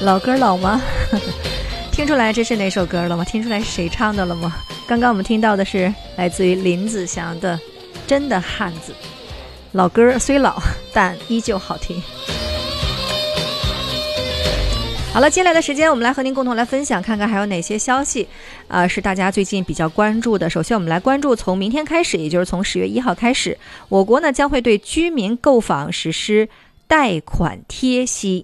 老歌老吗？听出来这是哪首歌了吗？听出来是谁唱的了吗？刚刚我们听到的是来自于林子祥的《真的汉子》。老歌虽老，但依旧好听。好了，接下来的时间我们来和您共同来分享，看看还有哪些消息是大家最近比较关注的。首先我们来关注从明天开始，也就是从10月1号开始，我国呢将会对居民购房实施贷款贴息。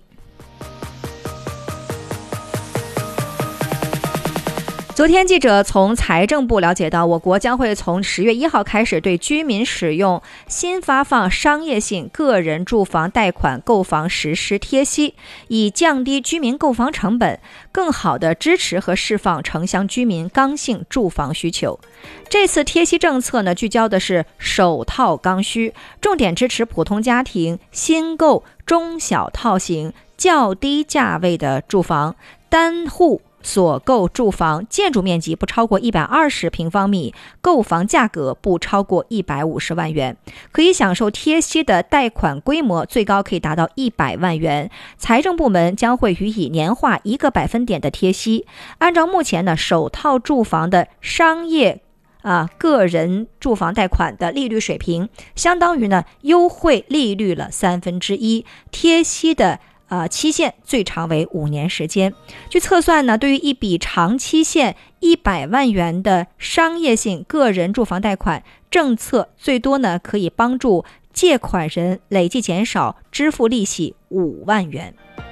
昨天记者从财政部了解到，我国将会从10月1号开始对居民使用新发放商业性个人住房贷款购房实施贴息，以降低居民购房成本，更好地支持和释放城乡居民刚性住房需求。这次贴息政策呢，聚焦的是首套刚需，重点支持普通家庭新购中小套型较低价位的住房，单户所购住房建筑面积不超过120平方米，购房价格不超过150万元，可以享受贴息的贷款规模最高可以达到100万元。财政部门将会予以年化1个百分点的贴息。按照目前呢首套住房的商业个人住房贷款的利率水平，相当于呢优惠利率了1/3，贴息的期限最长为5年时间。据测算呢，对于一笔长期限100万元的商业性个人住房贷款，政策最多呢可以帮助借款人累计减少支付利息5万元。